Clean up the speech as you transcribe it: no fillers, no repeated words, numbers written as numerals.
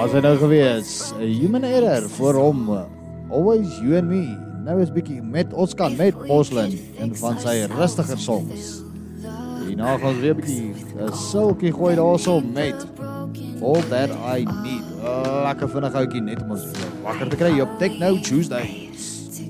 Was hy nou gewees? A Human Error vir hom. Always You and Me. Nou is bietjie met Oscar met Porcelain en van sy rustiger songs. Hierna gaan ons weer bietjie 'n sulkie gooi daarso met All That I Need. Lekker vinnig ouetjie net om ons weer wakker te kry op Techno Tuesdays.